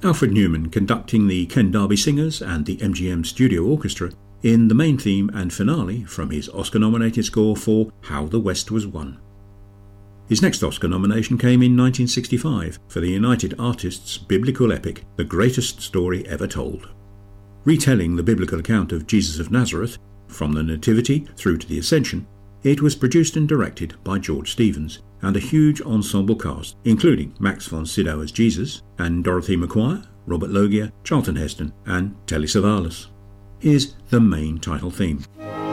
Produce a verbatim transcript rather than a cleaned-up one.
Alfred Newman conducting the Ken Darby Singers and the M G M Studio Orchestra in the main theme and finale from his Oscar-nominated score for How the West Was Won. His next Oscar nomination came in nineteen sixty-five for the United Artists' biblical epic, The Greatest Story Ever Told. Retelling the biblical account of Jesus of Nazareth, from the Nativity through to the Ascension, it was produced and directed by George Stevens, and a huge ensemble cast, including Max von Sydow as Jesus, and Dorothy McQuire, Robert Loggia, Charlton Heston, and Telly Savalas. Here's the main title theme.